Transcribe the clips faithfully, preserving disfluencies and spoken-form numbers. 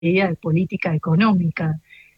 de política económica.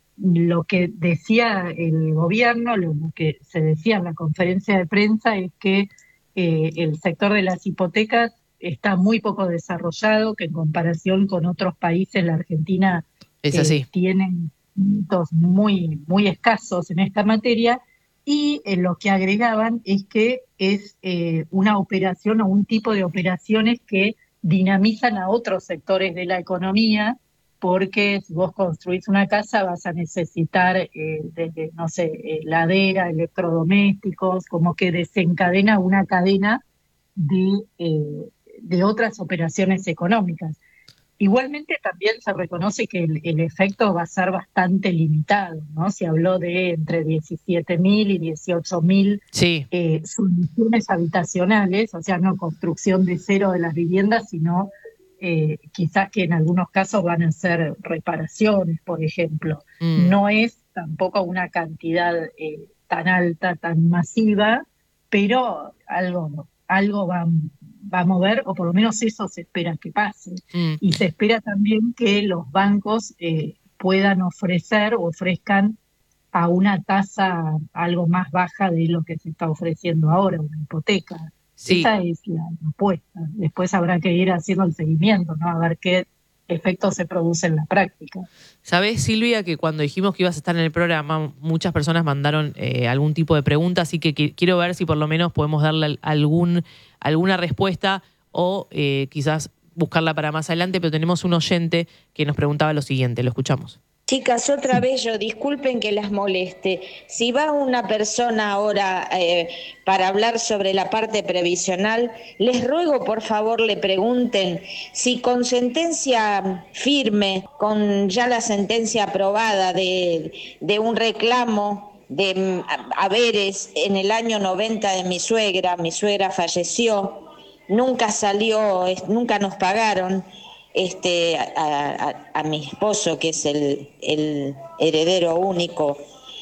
Lo que decía el gobierno, lo que se decía en la conferencia de prensa es que eh, el sector de las hipotecas está muy poco desarrollado, que en comparación con otros países la Argentina Es eh, así. tiene puntos muy, muy escasos en esta materia, y eh, lo que agregaban es que es eh, una operación o un tipo de operaciones que dinamizan a otros sectores de la economía, porque si vos construís una casa vas a necesitar, eh, desde, no sé, heladera, electrodomésticos, como que desencadena una cadena de, eh, de otras operaciones económicas. Igualmente también se reconoce que el, el efecto va a ser bastante limitado, ¿no? Se habló de entre diecisiete mil y dieciocho mil Sí. eh, soluciones habitacionales, o sea, no construcción de cero de las viviendas, sino eh, quizás que en algunos casos van a ser reparaciones, por ejemplo. Mm. No es tampoco una cantidad eh, tan alta, tan masiva, pero algo, algo va, va a mover, o por lo menos eso se espera que pase. Mm. Y se espera también que los bancos eh, puedan ofrecer o ofrezcan a una tasa algo más baja de lo que se está ofreciendo ahora, una hipoteca. Sí. Esa es la apuesta. Después habrá que ir haciendo el seguimiento, ¿no? A ver qué efecto se produce en la práctica. Sabés, Silvia, que cuando dijimos que ibas a estar en el programa, muchas personas mandaron eh, algún tipo de pregunta, así que, que quiero ver si por lo menos podemos darle algún, alguna respuesta o eh, quizás buscarla para más adelante, pero tenemos un oyente que nos preguntaba lo siguiente, lo escuchamos. Chicas, otra Sí. vez yo, disculpen que las moleste. Si va una persona ahora eh, para hablar sobre la parte previsional, les ruego por favor le pregunten si con sentencia firme, con ya la sentencia aprobada de, de un reclamo de haberes en el año noventa de mi suegra, mi suegra falleció, nunca salió, nunca nos pagaron. Este, a, a, a mi esposo, que es el, el heredero único.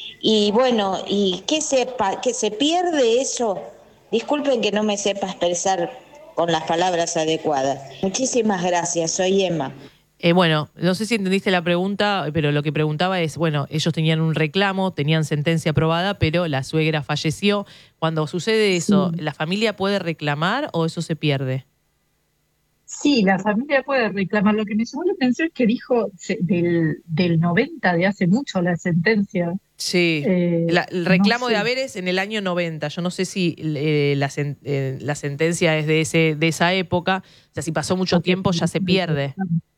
Y bueno, y que sepa, que se pierde eso. Disculpen que no me sepa expresar con las palabras adecuadas. Muchísimas gracias, soy Emma. Eh, bueno, no sé si entendiste la pregunta, pero lo que preguntaba es, bueno, ellos tenían un reclamo, tenían sentencia aprobada, pero la suegra falleció. Cuando sucede eso, Sí. ¿la familia puede reclamar o eso se pierde? Sí, la familia puede reclamar. Lo que me llamó la atención es que dijo se- del, del noventa, de hace mucho, la sentencia. Sí. Eh, La- el no reclamo de sé. haberes en el año noventa. Yo no sé si eh, la, sen- eh, la sentencia es de, ese, de esa época. O sea, si pasó mucho Ok, tiempo ya se pierde.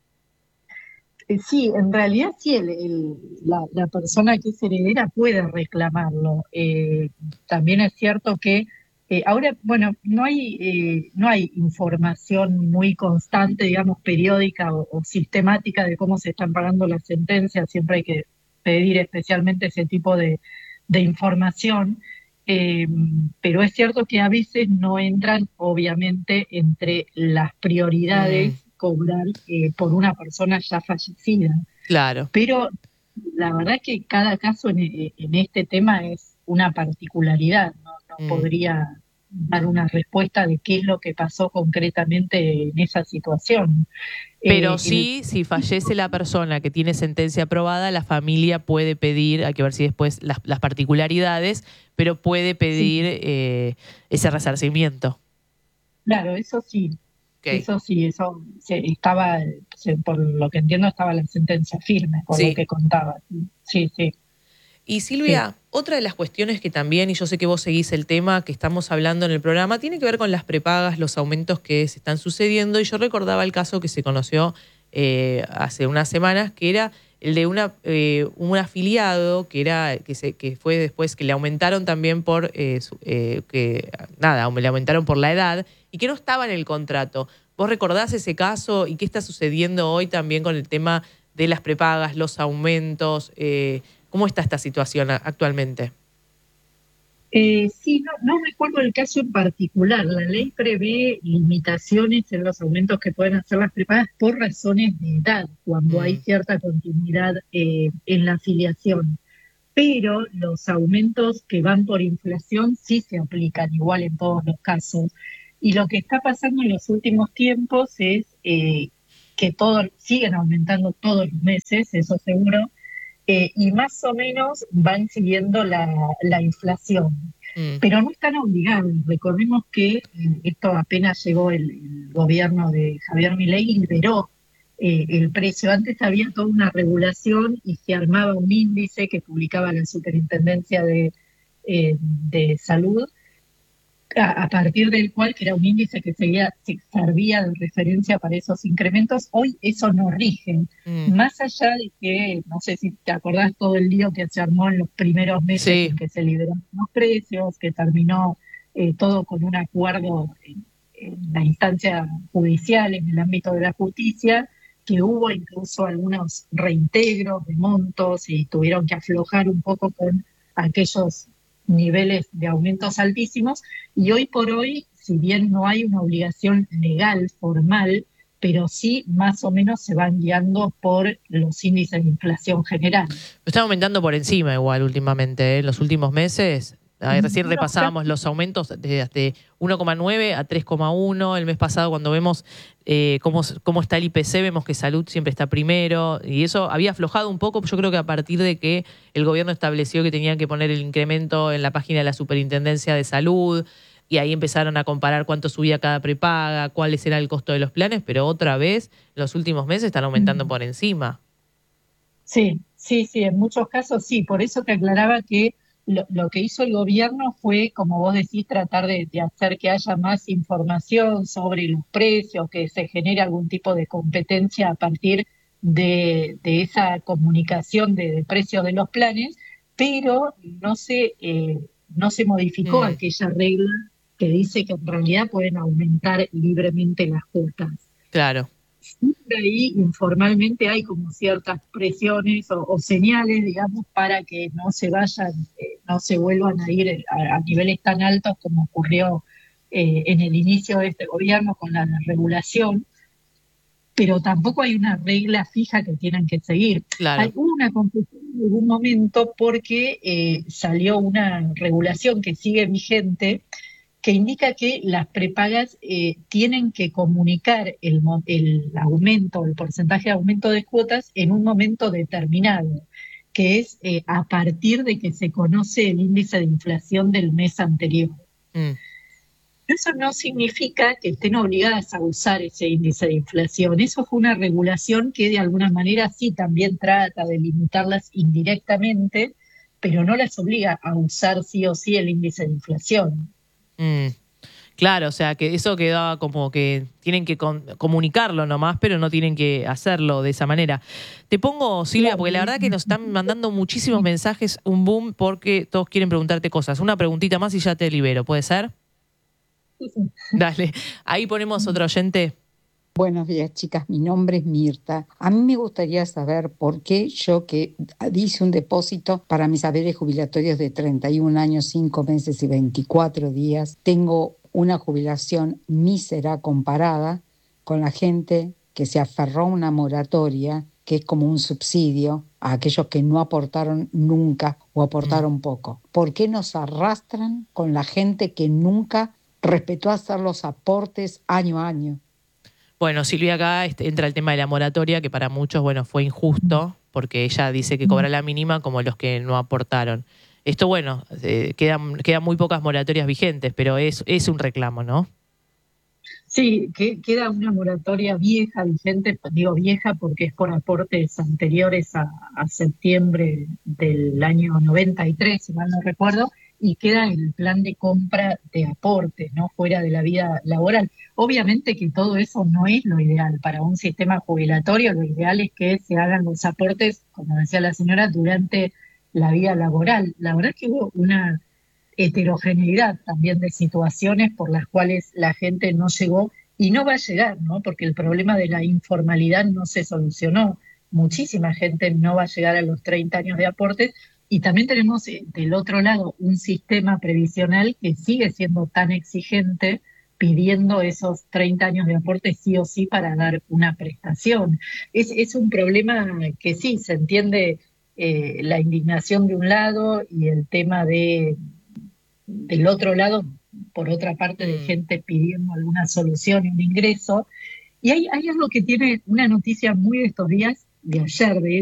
Eh, Sí, en realidad sí, el, el- la, la persona que es heredera puede reclamarlo. Eh, también es cierto que eh, ahora, bueno, no hay, eh, no hay información muy constante, digamos, periódica o, o sistemática de cómo se están pagando las sentencias. Siempre hay que pedir especialmente ese tipo de, de información. Eh, pero es cierto que a veces no entran, obviamente, entre las Mm, prioridades cobrar eh, por una persona ya fallecida. claro. Pero la verdad es que cada caso en, en este tema es una particularidad, no, no Mm. podría dar una respuesta de qué es lo que pasó concretamente en esa situación. Pero Eh, el, sí, si fallece la persona que tiene sentencia aprobada, la familia puede pedir, hay que ver si después las, las particularidades, pero puede sí, pedir eh, ese resarcimiento. claro, eso sí, Ok. eso sí, eso se, estaba, se- por lo que entiendo, estaba la sentencia firme, por lo Sí. que contaba. Sí, sí, Y sí. Silvia, otra de las cuestiones que también, y yo sé que vos seguís el tema que estamos hablando en el programa, tiene que ver con las prepagas, los aumentos que se están sucediendo. Y yo recordaba el caso que se conoció eh, hace unas semanas, que era el de una, eh, un afiliado que era que se que fue después que le aumentaron también por eh, su- eh, que nada, le aumentaron por la edad y que no estaba en el contrato. ¿Vos recordás ese caso y qué está sucediendo hoy también con el tema de las prepagas, los aumentos? Eh, ¿Cómo está esta situación a- actualmente? Eh, sí, no, no recuerdo el caso en particular. La ley prevé limitaciones en los aumentos que pueden hacer las prepagas por razones de edad, cuando hay Mm, cierta continuidad eh, en la afiliación. Pero los aumentos que van por inflación sí se aplican igual en todos los casos. Y lo que está pasando en los últimos tiempos es eh, que todo, siguen aumentando todos los meses, eso seguro, eh, y más o menos van siguiendo la, la inflación. Mm. Pero no están obligados. Recordemos que eh, esto apenas llegó el, el gobierno de Javier Milei y liberó eh, el precio. Antes había toda una regulación y se armaba un índice que publicaba la Superintendencia de, eh, de Salud, a partir del cual, que era un índice que seguía, se servía de referencia para esos incrementos. Hoy eso no rige. Mm. Más allá de que, no sé si te acordás todo el lío que se armó en los primeros meses, sí, en que se liberaron los precios, que terminó eh, todo con un acuerdo en, en la instancia judicial, en el ámbito de la justicia, que hubo incluso algunos reintegros de montos y tuvieron que aflojar un poco con aquellos niveles de aumentos altísimos, y hoy por hoy, si bien no hay una obligación legal, formal, pero sí más o menos se van guiando por los índices de inflación general. Está aumentando por encima igual últimamente, ¿eh? En los últimos meses. Ay, recién repasábamos los aumentos desde uno coma nueve a tres coma uno. El mes pasado, cuando vemos eh, cómo, cómo está el I P C, vemos que salud siempre está primero. Y eso había aflojado un poco, yo creo que a partir de que el gobierno estableció que tenían que poner el incremento en la página de la Superintendencia de Salud. Y ahí empezaron a comparar cuánto subía cada prepaga, cuál era el costo de los planes. Pero otra vez, los últimos meses están aumentando mm. por encima. Sí, sí, sí, en muchos casos sí. Por eso te aclaraba que Lo, lo que hizo el gobierno fue, como vos decís, tratar de, de hacer que haya más información sobre los precios, que se genere algún tipo de competencia a partir de, de esa comunicación de, de precios de los planes, pero no se, eh, no se modificó mm. aquella regla que dice que en realidad pueden aumentar libremente las cuotas. Claro. Siempre ahí informalmente hay como ciertas presiones o, o señales, digamos, para que no se vayan, eh, no se vuelvan a ir a, a niveles tan altos como ocurrió eh, en el inicio de este gobierno con la regulación, pero tampoco hay una regla fija que tienen que seguir. Claro. Hay una confusión en algún momento porque eh, salió una regulación que sigue vigente, que indica que las prepagas eh, tienen que comunicar el, el aumento, el porcentaje de aumento de cuotas en un momento determinado, que es eh, a partir de que se conoce el índice de inflación del mes anterior. Mm. Eso no significa que estén obligadas a usar ese índice de inflación. Eso fue una regulación que de alguna manera sí también trata de limitarlas indirectamente, pero no las obliga a usar sí o sí el índice de inflación. Mm, claro, o sea, que eso quedaba como que tienen que con, comunicarlo nomás, pero no tienen que hacerlo de esa manera. Te pongo, Silvia, porque la verdad que nos están mandando muchísimos mensajes, un boom, porque todos quieren preguntarte cosas. Una preguntita más y ya te libero, ¿puede ser? Sí, sí. Dale, ahí ponemos otro oyente. Buenos días, chicas. Mi nombre es Mirta. A mí me gustaría saber por qué yo, que hice un depósito para mis haberes jubilatorios de treinta y un años, cinco meses y veinticuatro días, tengo una jubilación mísera comparada con la gente que se aferró a una moratoria, que es como un subsidio a aquellos que no aportaron nunca o aportaron poco. ¿Por qué nos arrastran con la gente que nunca respetó hacer los aportes año a año? Bueno, Silvia, acá entra el tema de la moratoria, que para muchos, bueno, fue injusto, porque ella dice que cobra la mínima como los que no aportaron. Esto, bueno, eh, quedan, quedan muy pocas moratorias vigentes, pero es, es un reclamo, ¿no? Sí, que queda una moratoria vieja, vigente, digo vieja porque es por aportes anteriores a, a septiembre del año noventa y tres, si mal no recuerdo, y queda el plan de compra de aportes, ¿no? Fuera de la vida laboral. Obviamente que todo eso no es lo ideal para un sistema jubilatorio. Lo ideal es que se hagan los aportes, como decía la señora, durante la vida laboral. La verdad es que hubo una heterogeneidad también de situaciones por las cuales la gente no llegó y no va a llegar, ¿no? Porque el problema de la informalidad no se solucionó. Muchísima gente no va a llegar a los treinta años de aportes. Y también tenemos del otro lado un sistema previsional que sigue siendo tan exigente, pidiendo esos treinta años de aporte sí o sí para dar una prestación. Es, es un problema que sí, se entiende eh, la indignación de un lado y el tema de del otro lado, por otra parte, de gente pidiendo alguna solución y un ingreso. Y hay, hay algo que tiene una noticia muy de estos días, de ayer de